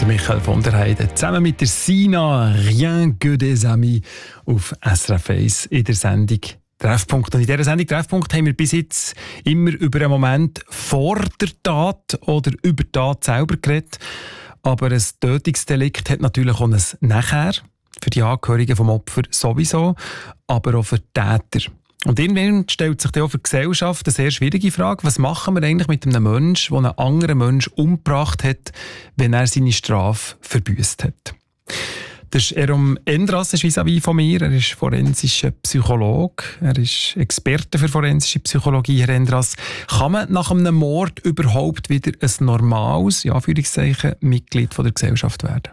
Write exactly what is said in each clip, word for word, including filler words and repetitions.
Michael von der Heide zusammen mit der Sina «Rien que des amis» auf S R F eins in der Sendung Treffpunkt. Und in dieser Sendung Treffpunkt haben wir bis jetzt immer über einen Moment vor der Tat oder über die Tat selber geredet. Aber ein Tötungsdelikt hat natürlich auch ein Nachher, für die Angehörigen vom Opfer sowieso, aber auch für die Täter. Und irgendwann stellt sich dann auch für die Gesellschaft eine sehr schwierige Frage. Was machen wir eigentlich mit einem Menschen, der einen anderen Menschen umgebracht hat, wenn er seine Strafe verbüßt hat? Das ist Erom Endras, ist vis-à-vis von mir. Er ist forensischer Psychologe. Er ist Experte für forensische Psychologie, Herr Endras. Kann man nach einem Mord überhaupt wieder ein normales, ja, Anführungszeichen, Mitglied von der Gesellschaft werden?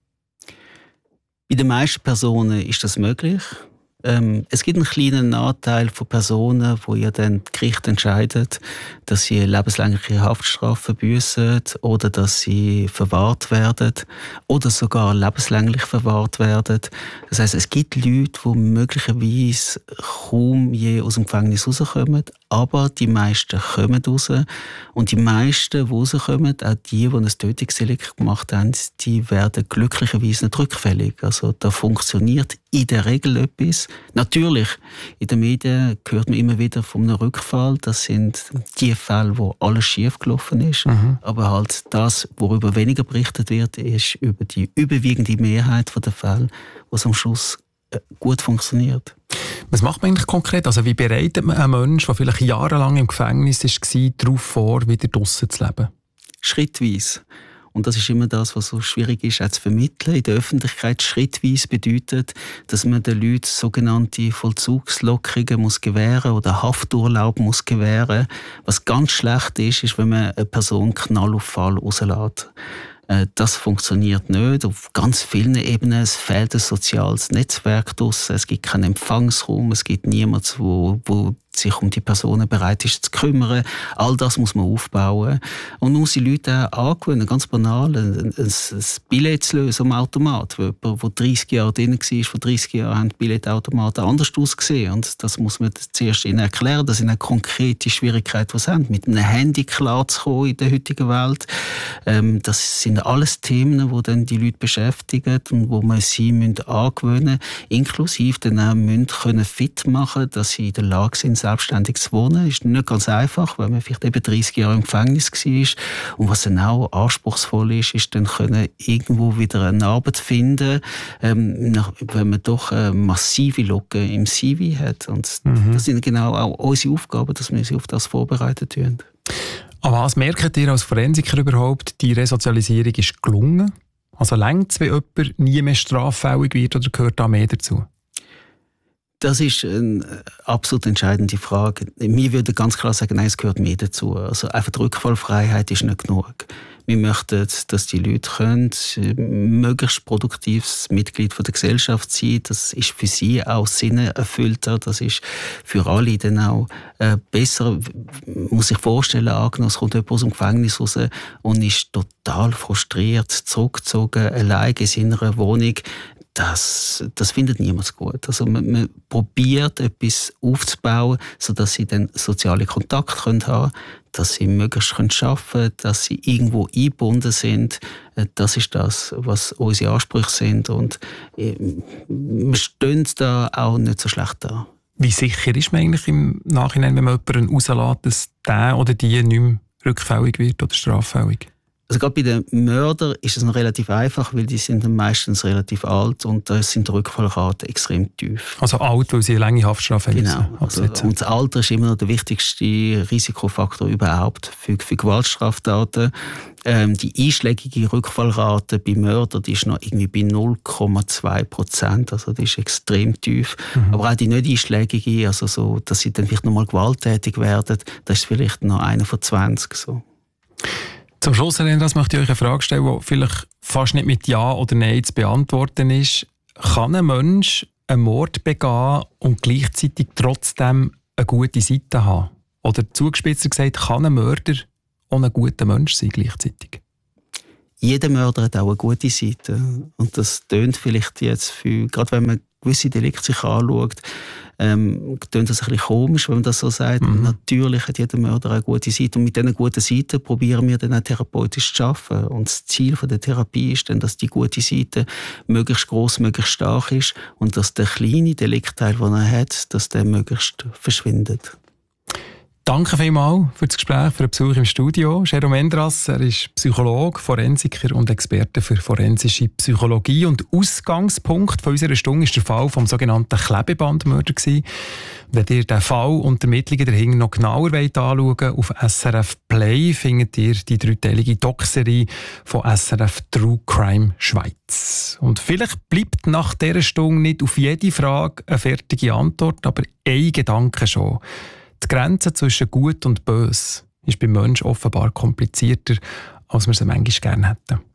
Bei den meisten Personen ist das möglich. Ähm, es gibt einen kleinen Anteil von Personen, wo ja dann das Gericht entscheidet, dass sie eine lebenslängliche Haftstrafe verbüssen oder dass sie verwahrt werden oder sogar lebenslänglich verwahrt werden. Das heisst, es gibt Leute, die möglicherweise kaum je aus dem Gefängnis rauskommen, aber die meisten kommen raus. Und die meisten, die rauskommen, auch die, die ein Tötungsdelikt gemacht haben, die werden glücklicherweise nicht rückfällig. Also da funktioniert in der Regel etwas. Natürlich, in den Medien hört man immer wieder von einem Rückfall. Das sind die Fälle, wo alles schief gelaufen ist. Mhm. Aber halt das, worüber weniger berichtet wird, ist über die überwiegende Mehrheit der Fälle, wo es am Schluss gut funktioniert. Was macht man eigentlich konkret? Also wie bereitet man einen Menschen, der vielleicht jahrelang im Gefängnis war, darauf vor, wieder draussen zu leben? Schrittweise. Und das ist immer das, was so schwierig ist, auch zu vermitteln. In der Öffentlichkeit schrittweise bedeutet, dass man den Leuten sogenannte Vollzugslockerungen muss gewähren oder Hafturlaub muss gewähren. Was ganz schlecht ist, ist, wenn man eine Person knallauffall rauslässt. Das funktioniert nicht. Auf ganz vielen Ebenen. Es fehlt ein soziales Netzwerk draussen. Es gibt keinen Empfangsraum. Es gibt niemanden, wo, wo sich um die Personen bereit ist zu kümmern. All das muss man aufbauen. Und man muss die Leute auch angewöhnen, ganz banal, ein, ein, ein Billett zu lösen am Automat. Jemand, der dreissig Jahre drin war, vor dreissig Jahren haben die Billetautomaten anders ausgesehen. Und das muss man zuerst ihnen erklären. Das sind auch konkrete Schwierigkeiten, die sie haben. Mit einem Handy klarzukommen in der heutigen Welt. Ähm, das sind alles Themen, die dann die Leute beschäftigen und wo man sie angewöhnen müssen. Inklusive dann auch müssen können fit machen, dass sie in der Lage sind, selbstständig zu wohnen. Ist nicht ganz einfach, weil man vielleicht eben dreissig Jahre im Gefängnis war. Und was dann auch anspruchsvoll ist, ist dann können irgendwo wieder eine Arbeit finden, ähm, wenn man doch eine massive Lücken im C V hat. Und mhm. das sind genau auch unsere Aufgaben, dass wir sie auf das vorbereiten tun. Aber was merkt ihr als Forensiker überhaupt, die Resozialisierung ist gelungen? Also reicht es, wenn jemand nie mehr straffällig wird oder gehört da mehr dazu? Das ist eine absolut entscheidende Frage. Wir würden ganz klar sagen, nein, es gehört mehr dazu. Also einfach die Rückfallfreiheit ist nicht genug. Wir möchten, dass die Leute können, möglichst produktives Mitglied der Gesellschaft sein. Das ist für sie auch sinnerfüllter. Das ist für alle dann auch äh, besser. Man muss sich vorstellen, angenommen, es kommt jemand aus dem Gefängnis raus und ist total frustriert, zurückgezogen, allein in seiner Wohnung. Das, das findet niemand gut. Also man, man probiert, etwas aufzubauen, sodass sie dann soziale Kontakte haben können, dass sie möglichst arbeiten können, dass sie irgendwo eingebunden sind. Das ist das, was unsere Ansprüche sind. Und wir stehen da auch nicht so schlecht da. Wie sicher ist man eigentlich im Nachhinein, wenn man jemanden rauslässt, dass der oder die nicht mehr rückfällig wird oder straffällig? Also gerade bei den Mördern ist es noch relativ einfach, weil die sind dann meistens relativ alt und da sind die Rückfallraten extrem tief. Also alt, weil sie eine lange Haftstrafe haben. Genau. Also, und das Alter ist immer noch der wichtigste Risikofaktor überhaupt für, für Gewaltstraftaten. Ähm, die einschlägige Rückfallrate bei Mördern die ist noch irgendwie bei null Komma zwei Prozent. Also die ist extrem tief. Mhm. Aber auch die nicht einschlägige, also so, dass sie dann vielleicht nochmal gewalttätig werden, das ist vielleicht noch einer von zwanzig. So. Zum Schluss, Herr Endras, möchte ich euch eine Frage stellen, die vielleicht fast nicht mit Ja oder Nein zu beantworten ist. Kann ein Mensch einen Mord begehen und gleichzeitig trotzdem eine gute Seite haben? Oder zugespitzt gesagt, kann ein Mörder auch ein guter Mensch sein gleichzeitig? Jeder Mörder hat auch eine gute Seite. Und das tönt vielleicht jetzt, für, gerade wenn man gewisse Delikte sich anschaut, ähm, klingt das ein bisschen komisch, wenn man das so sagt. Mhm. Natürlich hat jeder Mörder eine gute Seite und mit diesen guten Seiten probieren wir dann auch therapeutisch zu arbeiten. Und das Ziel der Therapie ist dann, dass die gute Seite möglichst gross, möglichst stark ist und dass der kleine Deliktteil, den er hat, dass der möglichst verschwindet. Danke vielmals für das Gespräch, für den Besuch im Studio. Jérôme Endras, er ist Psychologe, Forensiker und Experte für forensische Psychologie. Und Ausgangspunkt von unserer Stunde war der Fall vom sogenannten Klebebandmörder. Wenn ihr den Fall und die Ermittlungen dahinter noch genauer anschauen wollt, auf S R F Play findet ihr die dreiteilige Doc-Serie von S R F True Crime Schweiz. Und vielleicht bleibt nach dieser Stunde nicht auf jede Frage eine fertige Antwort, aber ein Gedanke schon. Die Grenze zwischen Gut und Böse ist beim Menschen offenbar komplizierter, als wir sie manchmal gerne hätten.